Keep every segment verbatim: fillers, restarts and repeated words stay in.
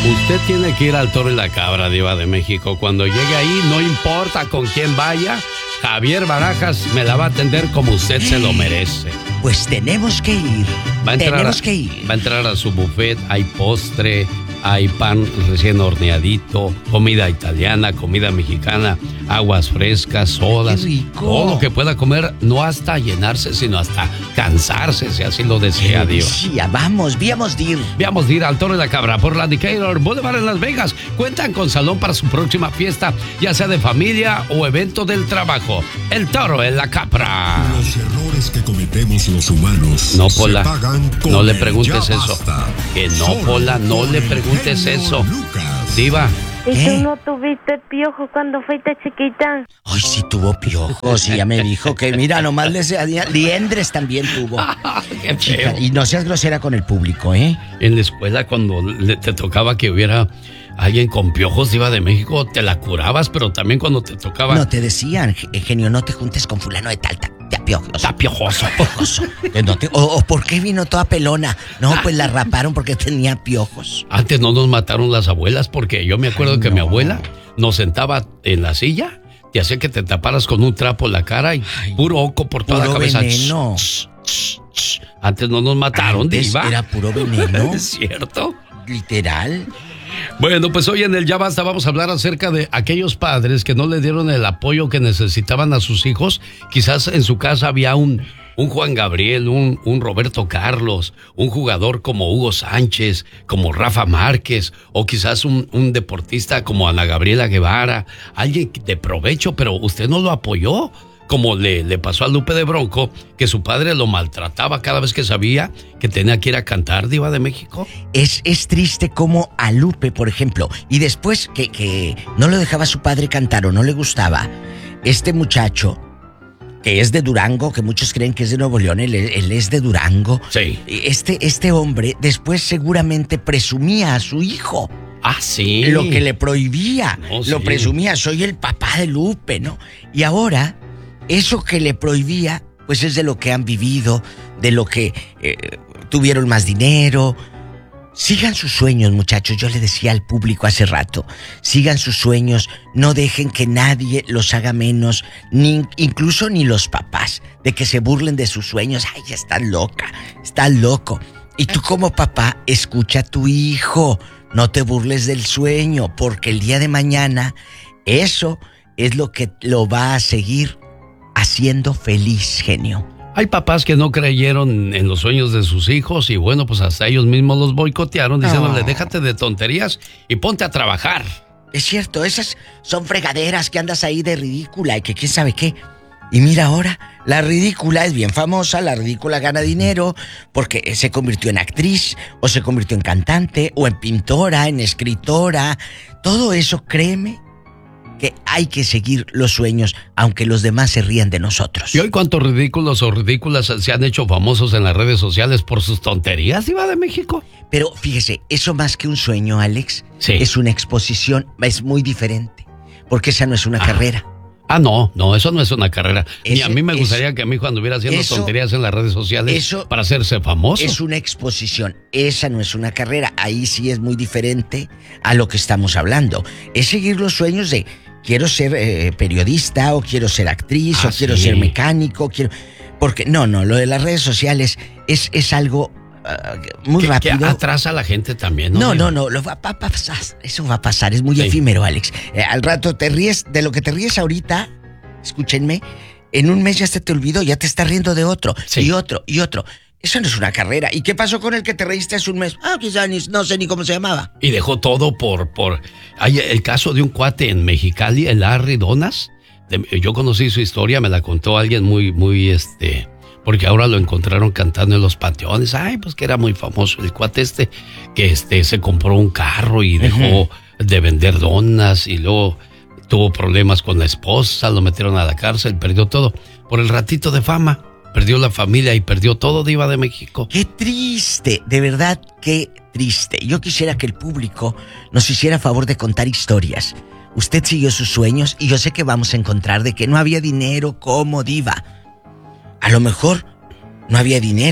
Usted tiene que ir al Toro y la Cabra, Diva de México. Cuando llegue ahí, no importa con quién vaya, Javier Barajas me la va a atender como usted se lo merece. Pues tenemos que ir. Va a entrar tenemos a, que ir. Va a entrar a su buffet, hay postre, hay pan recién horneadito, comida italiana, comida mexicana, aguas frescas, sodas. ¡Qué rico! Todo lo que pueda comer, no hasta llenarse, sino hasta cansarse, si así lo desea, Diva. Sí, vamos, víamos de ir. Veamos de ir al Toro y la Cabra por la Decatur Boulevard en Las Vegas. Cuentan con salón para su próxima fiesta, ya sea de familia o evento del trabajo. El Toro y la Cabra. Los errores que cometemos los humanos No, Pola, se pagan con no le el preguntes ya eso. basta. Que no, Solo Pola, no con le el preguntes genio eso. Lucas. Diva. ¿Y ¿Eh? tú no tuviste piojo cuando fuiste chiquita? Ay, sí tuvo piojos y ya me dijo que mira, nomás le sea liendres también tuvo. Qué Chica, feo. y no seas grosera con el público, ¿eh? En la escuela, cuando le- te tocaba que hubiera alguien con piojos, Diva de México, te la curabas, pero también cuando te tocaba... No te decían, ge- genio, no te juntes con fulano de tal, ta- te apiojos. Está piojoso. Piojoso. Que no te- o, o ¿por qué vino toda pelona? No, pues la raparon porque tenía piojos. Antes no nos mataron las abuelas, porque yo me acuerdo Ay, que no. mi abuela nos sentaba en la silla, te hacía que te taparas con un trapo la cara y Ay, puro oco por toda puro la cabeza. veneno. Ch, ch, ch. Antes no nos mataron, Antes Diva. era puro veneno. ¿Es cierto? Literal. Bueno, pues hoy en el Ya Basta vamos a hablar acerca de aquellos padres que no le dieron el apoyo que necesitaban a sus hijos. Quizás en su casa había un, un Juan Gabriel, un, un Roberto Carlos, un jugador como Hugo Sánchez, como Rafa Márquez, o quizás un, un deportista como Ana Gabriela Guevara, alguien de provecho, pero usted no lo apoyó. Como le, le pasó a Lupe de Bronco, que su padre lo maltrataba cada vez que sabía que tenía que ir a cantar, Diva de México. Es, es triste como a Lupe, por ejemplo, y después que, que no lo dejaba su padre cantar o no le gustaba, este muchacho, que es de Durango, que muchos creen que es de Nuevo León, él, él es de Durango. Sí. Este, este hombre después seguramente presumía a su hijo. Ah, sí. Lo que le prohibía, No, lo sí. presumía, soy el papá de Lupe, ¿no? Y ahora, eso que le prohibía, pues es de lo que han vivido, de lo que eh, tuvieron más dinero. Sigan sus sueños, muchachos, yo le decía al público hace rato, sigan sus sueños, no dejen que nadie los haga menos, ni, incluso ni los papás, de que se burlen de sus sueños. Ay, ya estás loca, estás loco. Y tú como papá, escucha a tu hijo, no te burles del sueño, porque el día de mañana eso es lo que lo va a seguir haciendo feliz, genio. Hay papás que no creyeron en los sueños de sus hijos y bueno, pues hasta ellos mismos los boicotearon diciéndole, No. déjate de tonterías y ponte a trabajar. Es cierto, esas son fregaderas que andas ahí de ridícula y que quién sabe qué. Y mira ahora, la ridícula es bien famosa, la ridícula gana dinero porque se convirtió en actriz, o se convirtió en cantante, o en pintora, en escritora. Todo eso, créeme, que hay que seguir los sueños, aunque los demás se rían de nosotros. ¿Y hoy cuántos ridículos o ridículas se han hecho famosos en las redes sociales por sus tonterías, Diva de México? Pero fíjese, eso más que un sueño, Alex, Sí. es una exposición, es muy diferente, porque esa no es una Ah. carrera. Ah, no, no, eso no es una carrera. Ni Ese- a mí me es- gustaría que mi hijo anduviera haciendo eso- tonterías en las redes sociales eso- para hacerse famoso. Es una exposición, esa no es una carrera. Ahí sí es muy diferente a lo que estamos hablando. Es seguir los sueños de quiero ser eh, periodista, o quiero ser actriz, Ah, o quiero sí. ser mecánico, quiero... Porque no, no, lo de las redes sociales es, es algo ah, muy que, rápido. que atrasa a la gente también, ¿no? No, Diva? no, no, lo va, va a pasar, eso va a pasar, es muy Sí. efímero, Alex. Eh, al rato te ríes, de lo que te ríes ahorita, escúchenme, en un mes ya se te olvidó, ya te estás riendo de otro, Sí. y otro, y otro. Eso no es una carrera. ¿Y qué pasó con el que te reíste hace un mes? Ah, quizá ni, no sé ni cómo se llamaba. Y dejó todo por, por... Hay el caso de un cuate en Mexicali, el Larry Donas. De- yo conocí su historia, me la contó alguien muy, muy, este... Porque ahora lo encontraron cantando en los panteones. Ay, pues que era muy famoso el cuate este, que este se compró un carro y dejó de vender donas y luego tuvo problemas con la esposa, lo metieron a la cárcel, perdió todo. Por el ratito de fama, perdió la familia y perdió todo, Diva de México. Qué triste, de verdad, qué triste. Yo quisiera que el público nos hiciera favor de contar historias. Usted siguió sus sueños y yo sé que vamos a encontrar de que no había dinero como Diva. A lo mejor no había dinero.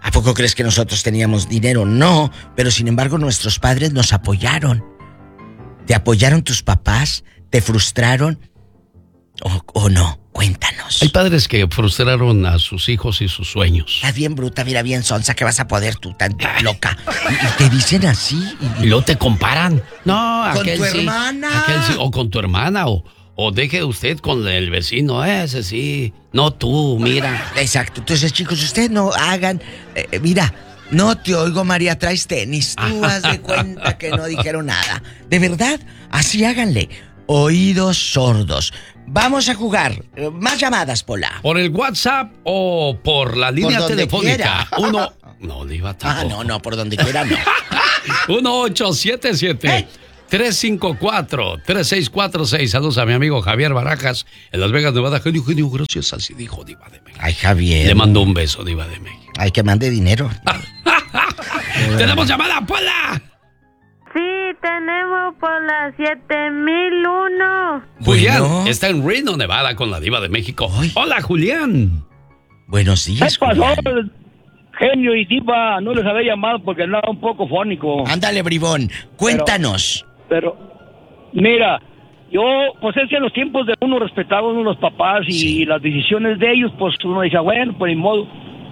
¿A poco crees que nosotros teníamos dinero? No, pero sin embargo nuestros padres nos apoyaron. ¿Te apoyaron tus papás? ¿Te frustraron? ¿O, o no? Cuéntanos. Hay padres que frustraron a sus hijos y sus sueños. Estás bien bruta, mira bien sonsa, que vas a poder tú, tan loca. Y, y te dicen así. Y, y luego te comparan. No, con aquel tu sí, hermana. aquel sí, o con tu hermana, o, o deje usted con el vecino, ese sí. No tú, mira. Exacto. Entonces, chicos, ustedes no hagan... Eh, mira, no te oigo, María, traes tenis. Tú haz de cuenta que no dijeron nada. De verdad, así háganle. Oídos sordos. Vamos a jugar. Más llamadas, Pola. ¿Por el WhatsApp o por la línea por telefónica? Uno... No, Diva, tampoco. Ah, no, no, por donde quiera no. uno ocho siete siete, tres cinco cuatro, tres seis cuatro seis. Saludos a mi amigo Javier Barajas en Las Vegas, Nevada. Genio, genio, gracias. Así dijo Diva de México. Ay, Javier. Le mando un beso, Diva de México. Ay, que mande dinero. ¡Tenemos llamada, Pola! Sí, tenemos por la siete mil uno. Julián Bueno. está en Reno, Nevada, con la Diva de México. Ay. Hola, Julián. Buenos días, ¿Qué pasó, Julián. genio y diva? No les había llamado porque andaba un poco fónico. Ándale, bribón. Cuéntanos. Pero, mira, yo, pues es que en los tiempos de uno respetaba a uno los papás y Sí. las decisiones de ellos, pues uno decía, bueno, pues ni modo.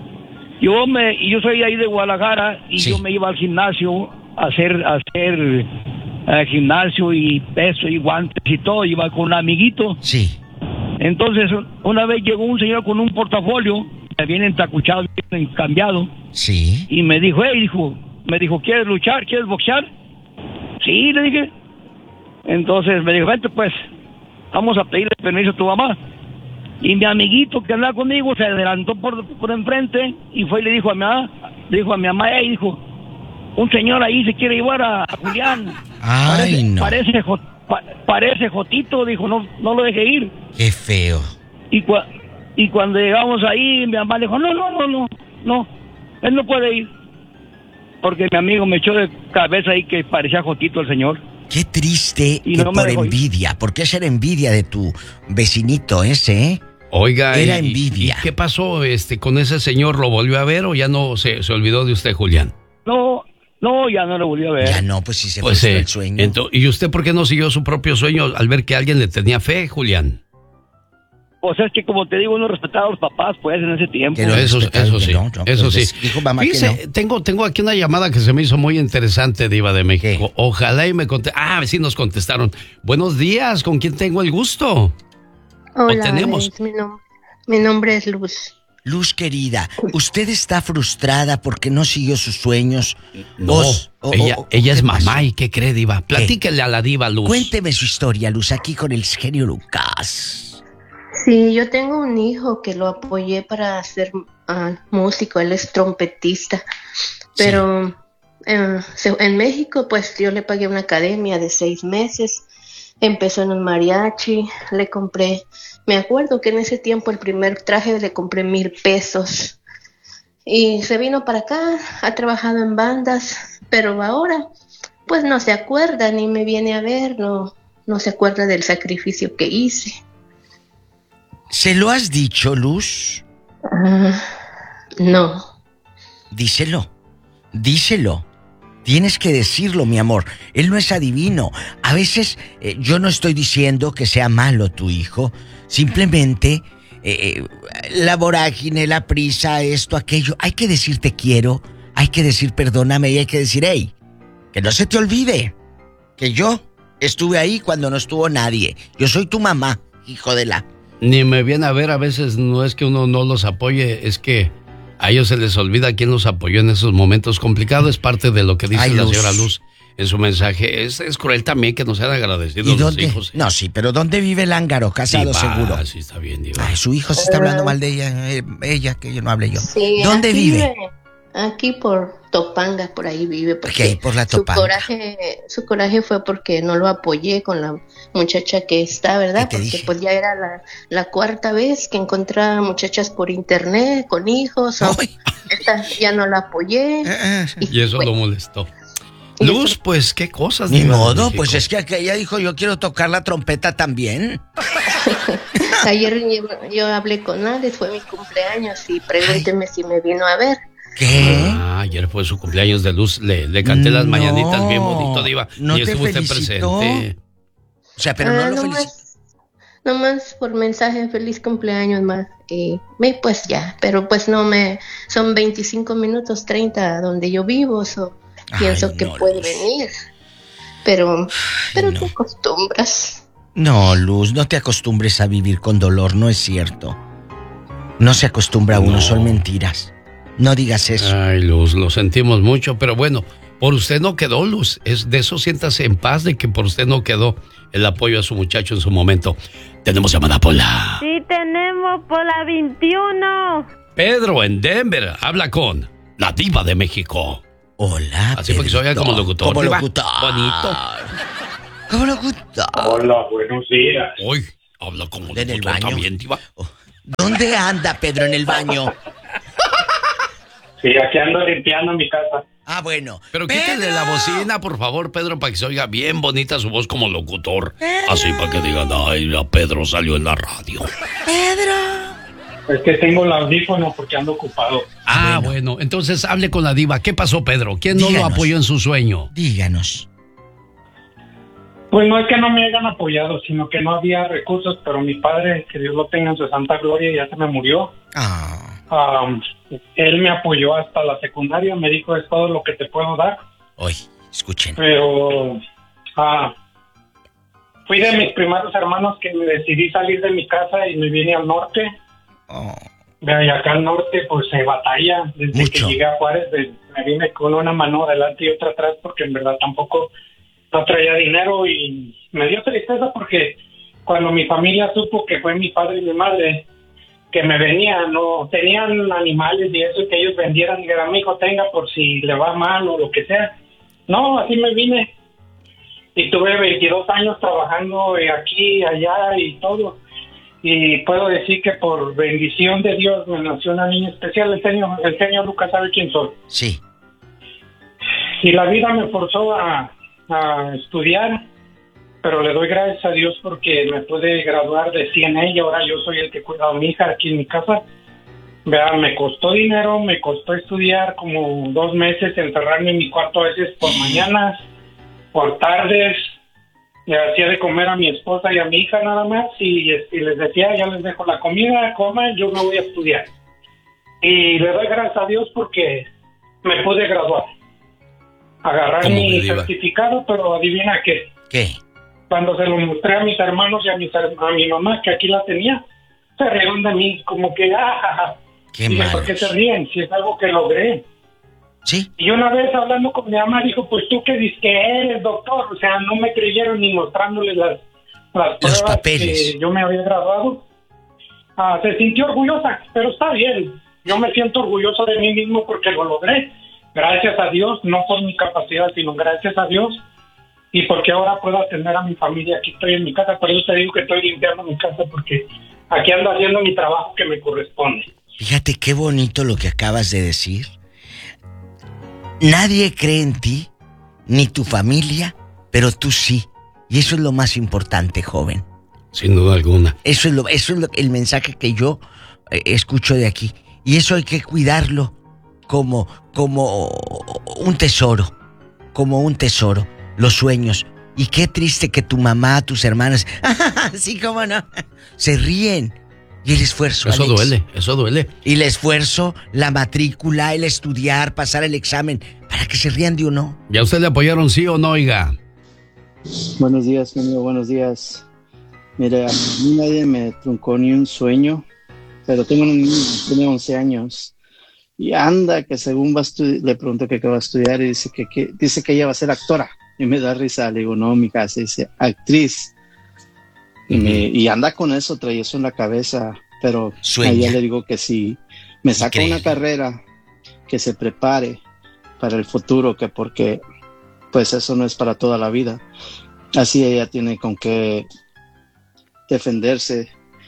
Yo me, y yo soy ahí de Guadalajara y Sí. yo me iba al gimnasio a hacer, a hacer eh, gimnasio y peso y guantes y todo, iba con un amiguito. Sí. Entonces, una vez llegó un señor con un portafolio, bien entacuchado, bien cambiado, Sí. y me dijo, hey, dijo, me dijo, ¿quieres luchar? ¿Quieres boxear? Sí, le dije. Entonces me dijo, vente pues, vamos a pedirle permiso a tu mamá. Y mi amiguito que andaba conmigo se adelantó por, por enfrente y fue y le dijo a mi mamá, le dijo a mi mamá, hey, dijo, un señor ahí se quiere llevar a, a Julián. Ay, parece, no. Parece, jo- pa- parece Jotito, dijo, no, no lo deje ir. Qué feo. Y, cua- y cuando llegamos ahí, mi mamá le dijo, no, no, no, no, no, él no puede ir. Porque mi amigo me echó de cabeza ahí que parecía Jotito el señor. Qué triste Y que no me por dejó ir. envidia. ¿Por qué ser envidia de tu vecinito ese, eh? Oiga, Era y- envidia. ¿y qué pasó este, con ese señor? ¿Lo volvió a ver o ya no se, se olvidó de usted, Julián? No, no, ya no lo volví a ver. Ya no, pues si se Pues, frustró eh, el sueño. ento- ¿y usted por qué no siguió su propio sueño al ver que alguien le tenía fe, Julián? Pues es que como te digo, uno respetaba a los papás, pues, en ese tiempo. Que lo Eso, respetaron, eso que sí, no, no, eso pues, sí. dijo mamá que Fíjese, tengo, tengo aquí una llamada que se me hizo muy interesante, Diva de México. ¿Qué? Ojalá y me conte... Ah, sí nos contestaron. Buenos días, ¿con quién tengo el gusto? Hola, tenemos? Alex, mi, nom- mi nombre es Luz. Luz querida, ¿usted está frustrada porque no siguió sus sueños? No, O- o- ella, o- ella ¿qué es mamá pasó? y ¿qué cree, Diva? Platíquele a la Diva, Luz. Cuénteme su historia, Luz, aquí con el genio Lucas. Sí, yo tengo un hijo que lo apoyé para ser ah, músico, él es trompetista, pero eh, se- en México pues yo le pagué una academia de seis meses, empezó en un mariachi, le compré, me acuerdo que en ese tiempo el primer traje le compré mil pesos y se vino para acá, ha trabajado en bandas, pero ahora pues no se acuerda ni me viene a ver, no, no se acuerda del sacrificio que hice. ¿Se lo has dicho, Luz? Ah, no. Díselo, díselo. Tienes que decirlo, mi amor. Él no es adivino. A veces eh, yo no estoy diciendo que sea malo tu hijo. Simplemente eh, eh, la vorágine, la prisa, esto, aquello. Hay que decir te quiero, hay que decir perdóname y hay que decir, hey, que no se te olvide que yo estuve ahí cuando no estuvo nadie. Yo soy tu mamá, hijo de la... Ni me viene a ver, a veces no es que uno no los apoye, es que a ellos se les olvida quién los apoyó en esos momentos complicados. Es parte de lo que dice Ay, la Luz. señora Luz en su mensaje. Es, es cruel también que no sean agradecidos ¿Y los dónde? hijos. No, sí, pero ¿dónde vive el ángaro? Casado, Diva, seguro. sí, está bien, Diva. Ay, su hijo se está hablando mal de ella, eh, ella, que yo no hable yo. Sí, ¿Dónde aquí vive? Aquí por Topanga, por ahí vive. Porque Ok, por la su Topanga. coraje, su coraje fue porque no lo apoyé con la muchacha que está, ¿verdad? ¿Qué te Porque dije? pues ya era la, la cuarta vez que encontraba muchachas por internet con hijos. o- Ay. esta ya no la apoyé. Eh, eh, Y eso pues, lo molestó. y Luz, eso- pues qué cosas. Ni Diva de modo, México. pues es que aquella dijo yo quiero tocar la trompeta también. Ayer yo, yo hablé con Alex, fue mi cumpleaños y pregúnteme si me vino a ver. ¿Qué? Ah, ayer fue su cumpleaños de Luz. Le, le canté las No, mañanitas bien bonito, Diva. ¿no y te estuvo usted felicitó? presente. O sea, pero no Ah, lo felicito. nomás, nomás por mensaje, feliz cumpleaños más. Y me, pues ya, pero pues no me, son veinticinco minutos, treinta donde yo vivo, so, Ay, pienso que no, puede Luz. venir. Pero, pero no. te acostumbras. No, Luz, no te acostumbres a vivir con dolor, no es cierto. No se acostumbra uno, No. son mentiras. No digas eso. Ay, Luz, lo sentimos mucho, pero bueno, por usted no quedó, Luz. Es de eso siéntase en paz de que por usted no quedó el apoyo a su muchacho en su momento. Tenemos llamada Pola. Sí, tenemos por la veintiuno. Pedro en Denver habla con la Diva de México. Hola, Así para que se oiga Pedrito. como locutor. Como Diva. locutor. Bonito. Como locutor. Hola, buenos días. Hoy habla como En el locutor baño. también, Diva. ¿Dónde anda Pedro en el baño? Sí, aquí ando limpiando mi casa. Ah, bueno. Pero ¡Pedro! quítale la bocina, por favor, Pedro, para que se oiga bien bonita su voz como locutor. Así para que digan, ay, ya Pedro salió en la radio. Pedro. Es que tengo el audífono porque ando ocupado. Ah, bueno. bueno. Entonces hable con la Diva. ¿Qué pasó, Pedro? ¿Quién no Díganos. lo apoyó en su sueño? Díganos. Pues no es que no me hayan apoyado, sino que no había recursos, pero mi padre, que Dios lo tenga en su santa gloria, ya se me murió. Ah, Um, él me apoyó hasta la secundaria, me dijo, es todo lo que te puedo dar. hoy, escuchen. Pero ah, fui de mis primeros hermanos que me decidí salir de mi casa y me vine al norte. Oh, Y acá al norte pues se batalla. Desde Mucho. que llegué a Juárez de- me vine con una mano adelante y otra atrás porque en verdad tampoco no traía dinero y me dio tristeza porque cuando mi familia supo que fue mi padre y mi madre que me venían, no tenían animales y eso que ellos vendieran y era mi hijo tenga por si le va mal o lo que sea. No, así me vine y tuve veintidós años trabajando eh, aquí, allá y todo. Y puedo decir que por bendición de Dios me nació una niña especial. El señor, el señor Lucas sabe quién soy. sí. Y la vida me forzó a, a estudiar, pero le doy gracias a Dios porque me pude graduar de C N A y ahora yo soy el que cuida a mi hija aquí en mi casa. Vean, me costó dinero, me costó estudiar como dos meses, encerrarme en mi cuarto a veces por mañanas, por tardes. Le hacía de comer a mi esposa y a mi hija nada más y, y les decía, ya les dejo la comida, coman, yo me voy a estudiar. Y le doy gracias a Dios porque me pude graduar. Agarrar ¿Cómo, mi Diva? certificado, pero adivina qué. ¿Qué? Cuando se lo mostré a mis hermanos y a, mis, her- a mi mamá, que aquí la tenía, se rieron de mí, como que, ah, ja, ja. Qué Dije, mal. ¿por qué se ríen? Si es algo que logré. Sí. Y una vez hablando con mi mamá, dijo, pues tú que dices que eres doctor, o sea, no me creyeron ni mostrándoles las, las Los pruebas papeles. que yo me había graduado. Ah, se sintió orgullosa, pero está bien. Yo me siento orgulloso de mí mismo porque lo logré. Gracias a Dios, no por mi capacidad, sino gracias a Dios. Y porque ahora puedo atender a mi familia. Aquí estoy en mi casa, por eso te digo que estoy limpiando mi casa, porque aquí ando haciendo mi trabajo que me corresponde. Fíjate qué bonito lo que acabas de decir. Nadie cree en ti, ni tu familia, pero tú sí. Y eso es lo más importante, joven. Sin duda alguna. Eso es, lo, eso es lo- el mensaje que yo eh, escucho de aquí. Y eso hay que cuidarlo como, como un tesoro. Como un tesoro. Los sueños. Y qué triste que tu mamá, tus hermanas, sí, cómo no, se ríen. Y el esfuerzo, Eso Alex. duele, eso duele. Y el esfuerzo, la matrícula, el estudiar, pasar el examen, para que se rían de uno. ¿Ya usted le apoyaron sí o no, oiga? Buenos días, mi amigo, buenos días. Mira, a mí nadie me truncó ni un sueño, pero tengo un niño, tiene once años, y anda que según va a estudiar, le pregunto que qué va a estudiar y dice que, que, dice que ella va a ser actora. Y me da risa, le digo, no, mija, se dice actriz. Y, me, y anda con eso, trae eso en la cabeza, pero Sueña. a ella le digo que si me saca Increíble. una carrera, que se prepare para el futuro, que porque pues eso no es para toda la vida. Así ella tiene con qué defenderse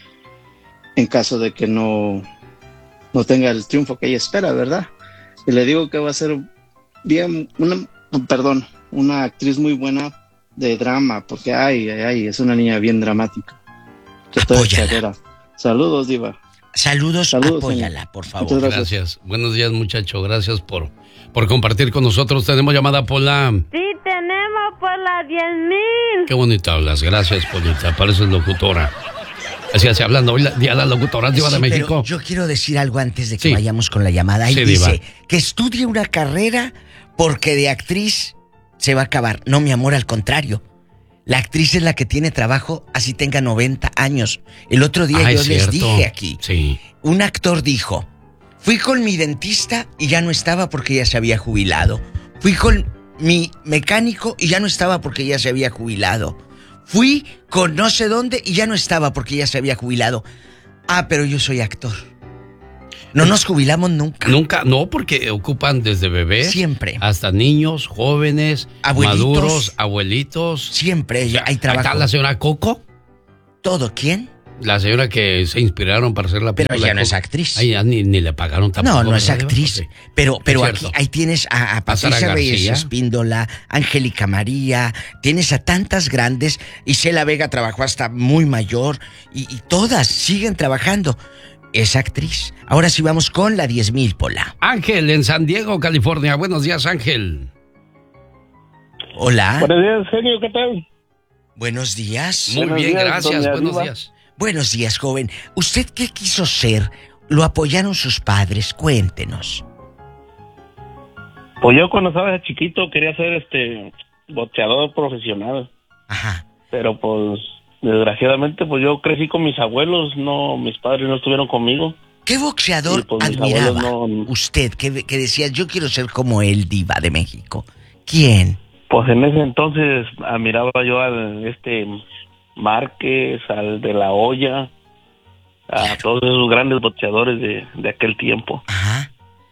en caso de que no, no tenga el triunfo que ella espera, ¿verdad? Y le digo que va a ser bien, una, perdón, una actriz muy buena de drama, porque ay, ay, ay, es una niña bien dramática. Que todo Apóyala. exagera. Saludos, Diva. Saludos, Saludos, apóyala, señor. por favor. Muchas Gracias. gracias. Buenos días, muchacho. Gracias por, por compartir con nosotros. Tenemos llamada, Pola. Sí, tenemos por las diez mil. Qué bonito hablas. Gracias, Polita. Pareces locutora. Así así hablando. Hoy la, día de la locutora, Diva Sí, de México. pero yo quiero decir algo antes de que Sí. vayamos con la llamada. Ahí Sí, dice Diva. que estudie una carrera porque de actriz se va a acabar. No, mi amor, al contrario. La actriz es la que tiene trabajo así tenga noventa años. El otro día Ah, yo es les cierto. dije aquí. Sí. Un actor dijo, fui con mi dentista y ya no estaba porque ya se había jubilado. Fui con mi mecánico y ya no estaba porque ya se había jubilado. Fui con no sé dónde y ya no estaba porque ya se había jubilado. Ah, pero yo soy actor. No nos jubilamos nunca. Nunca, no, porque ocupan desde bebés. Siempre. Hasta niños, jóvenes, Abuelitos. maduros, abuelitos. Siempre hay Ahí trabajo. está la señora Coco. ¿Todo quién? La señora que se inspiraron para hacer la Pero película. ella no es Coco. actriz. Ay, ya ni, ni le pagaron tampoco. No, no es ¿verdad, actriz. Diva? Sí. Pero, pero Es aquí cierto. ahí tienes a, a A Sara Patricia Reyes García. Espíndola, Angélica María, tienes a tantas grandes. Isela Vega trabajó hasta muy mayor y, y todas siguen trabajando. Es actriz. Ahora sí vamos con la diez mil, Pola. Ángel, en San Diego, California. Buenos días, Ángel. Hola. Buenos días, genio, ¿qué tal? Buenos días. Muy Buenos bien, días, gracias. doña Buenos Diva. días. Buenos días, joven. ¿Usted qué quiso ser? ¿Lo apoyaron sus padres? Cuéntenos. Pues yo cuando estaba chiquito quería ser este boxeador profesional, Ajá. pero pues desgraciadamente pues yo crecí con mis abuelos, no, mis padres no estuvieron conmigo. ¿Qué boxeador Sí, pues, mis admiraba abuelos no- usted? Que, que decía, yo quiero ser como el Diva de México. ¿Quién? Pues en ese entonces admiraba yo al este Márquez, al de la Hoya, a todos esos grandes boxeadores de, de aquel tiempo. Ajá.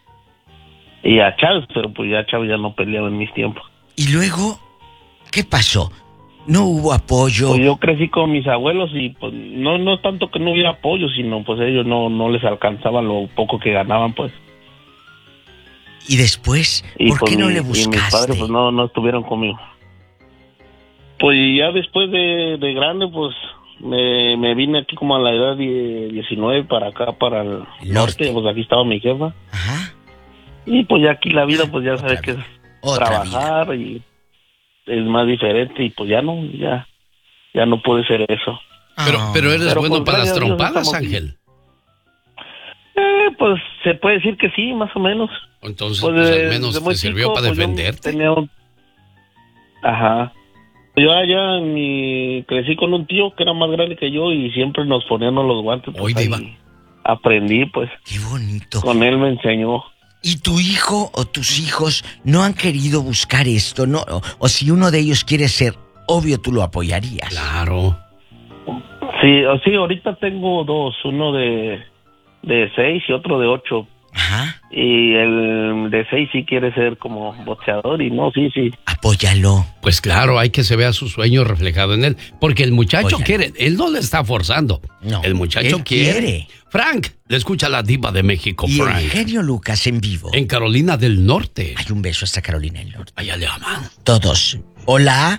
Y a Chávez, pero pues ya Chávez ya no peleaba en mis tiempos. Y luego, ¿qué pasó? ¿No hubo apoyo? Pues yo crecí con mis abuelos y pues no no tanto que no hubiera apoyo, sino pues ellos no no les alcanzaba lo poco que ganaban, pues. ¿Y después? Y ¿Por pues, qué no mi- le y mis buscaste? padres pues no no estuvieron conmigo. Pues ya después de, de grande pues me, me vine aquí como a la edad de diecinueve para acá, para el El norte, norte. pues aquí estaba mi jefa. Ajá. Y pues ya aquí la vida pues ya Otra sabes que es vida. Otra trabajar y es más diferente y pues ya no, ya ya no puede ser eso. Pero, Ah. pero eres Pero, bueno pues, para las gracias a Dios, trompadas, estamos bien. Ángel. Eh, pues se puede decir que sí, más o menos. Entonces, Pues, pues, de- al menos de te muy sirvió chico, para pues, yo defenderte. tenía un- Ajá. Yo allá en mi... crecí con un tío que era más grande que yo y siempre nos poníamos los guantes. Pues, Hoy, ahí Diva. aprendí, pues. Qué bonito. Con él me enseñó. ¿Y tu hijo o tus hijos no han querido buscar esto? ¿No? O, o si uno de ellos quiere ser, obvio tú lo apoyarías. Claro. Sí, o sí, ahorita tengo dos, uno de, de seis y otro de ocho. Ajá. Y el de seis sí quiere ser como boxeador y no, sí, sí. Apóyalo. Pues claro, hay que se vea su sueño reflejado en él. Porque el muchacho Oigan. quiere, él no le está forzando. No, el muchacho él quiere. quiere. Frank, le escucha la Diva de México, Y el Frank. genio Lucas en vivo. En Carolina del Norte. Hay un beso hasta Carolina del Norte. Allá le aman. Todos. Hola.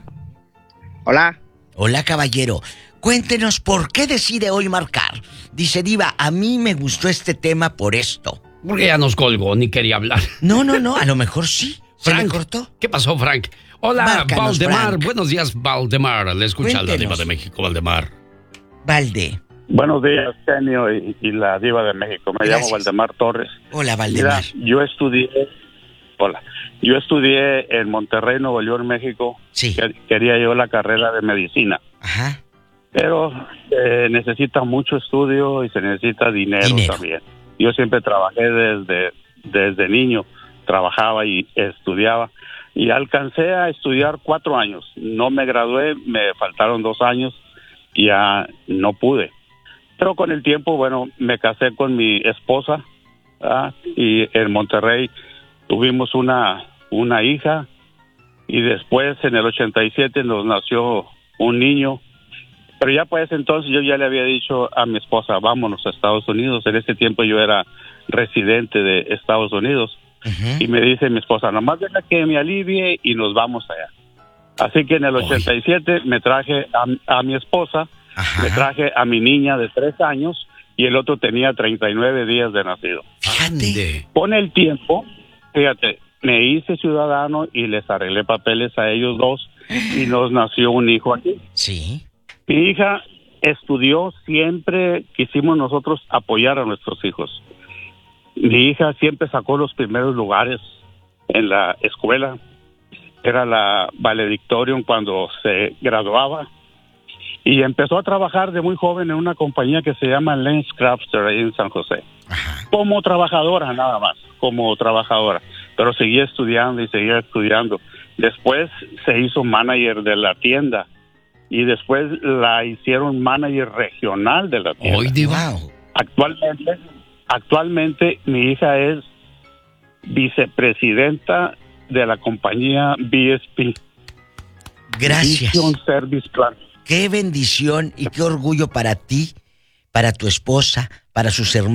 Hola. Hola, caballero. Cuéntenos por qué decide hoy marcar. Dice Diva, a mí me gustó este tema por esto. Porque ya nos colgó, ni quería hablar. No, no, no, a lo mejor sí. ¿Se le Frank, cortó? ¿qué pasó, Frank? Hola, Márcanos, Valdemar. Frank. Buenos días, Valdemar. Le escucha la Cuéntenos. Diva de México, Valdemar. Valde. Buenos días, genio y, y la Diva de México. Me Gracias. llamo Valdemar Torres. Hola, Mira, Valdemar. yo estudié, hola, yo estudié en Monterrey, Nuevo León, México. Sí. Que- Quería yo la carrera de medicina, Ajá. pero eh, necesita mucho estudio y se necesita dinero, Dinero. también. Yo siempre trabajé desde desde niño, trabajaba y estudiaba y alcancé a estudiar cuatro años. No me gradué, me faltaron dos años y ya no pude. Pero con el tiempo, bueno, me casé con mi esposa, ¿ah? Y en Monterrey tuvimos una, una hija y después en el ochenta y siete nos nació un niño. Pero ya pues entonces yo ya le había dicho a mi esposa, vámonos a Estados Unidos. En ese tiempo yo era residente de Estados Unidos. Ujú. Y me dice mi esposa, nomás deja que me alivie y nos vamos allá. Así que en el ochenta y siete me traje a, a mi esposa, Ajá. me traje a mi niña de tres años y el otro tenía treinta y nueve días de nacido. Fíjate. Con el tiempo, fíjate, me hice ciudadano y les arreglé papeles a ellos dos y nos nació un hijo aquí. Sí. Mi hija estudió, siempre quisimos nosotros apoyar a nuestros hijos. Mi hija siempre sacó los primeros lugares en la escuela. Era la valedictorium cuando se graduaba. Y empezó a trabajar de muy joven en una compañía que se llama Lens Crafter ahí en San José. Ajá. Como trabajadora nada más, como trabajadora. Pero seguía estudiando y seguía estudiando. Después se hizo manager de la tienda. Y después la hicieron manager regional de la tienda. Hoy, Diva. Actualmente, actualmente mi hija es vicepresidenta de la compañía B S P. Gracias. Vision Service Plan. Qué bendición y qué orgullo para ti, para tu esposa, para sus hermanos.